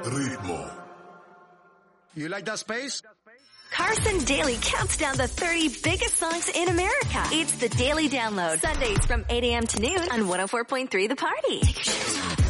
Ritmo. You like that space? Carson Daly counts down the 30 biggest songs in America. It's the Daily Download. Sundays from 8 a.m. to noon on 104.3 The Party.